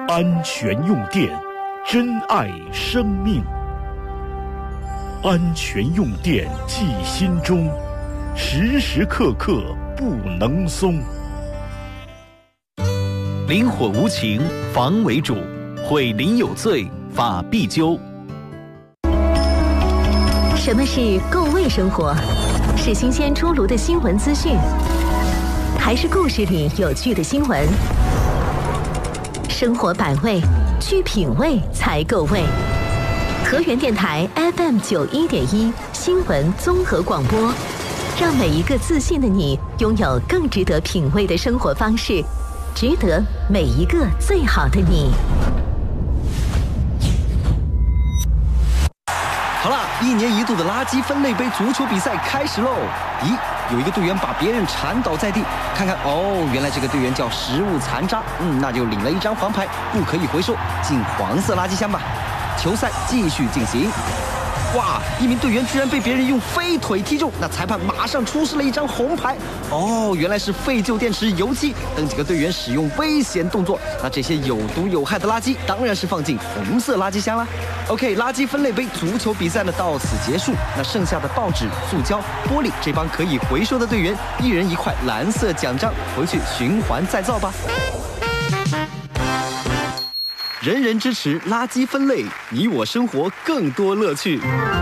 安全用电，珍爱生命。安全用电记心中，时时刻刻不能松。 灵火无情，防为主；毁邻有罪，法必究。 什么是够味生活？是新鲜出炉的新闻资讯，还是故事里有趣的新闻？生活百味，去品味才够味。河源电台 FM91.1新闻综合广播，让每一个自信的你拥有更值得品味的生活方式，值得每一个最好的你。 好啦，一年一度的垃圾分类杯足球比赛开始喽！咦，有一个队员把别人铲倒在地，看看哦，原来这个队员叫食物残渣，那就领了一张黄牌，不可以回收，进黄色垃圾箱吧。球赛继续进行。哇！一名队员居然被别人用飞腿踢中，那裁判马上出示了一张红牌。哦，原来是废旧电池、油漆等几个队员使用危险动作。那这些有毒有害的垃圾当然是放进红色垃圾箱啦。OK， 垃圾分类杯足球比赛呢到此结束。那剩下的报纸、塑胶、玻璃，这帮可以回收的队员，一人一块蓝色奖章，回去循环再造吧。人人支持垃圾分类，你我生活更多乐趣。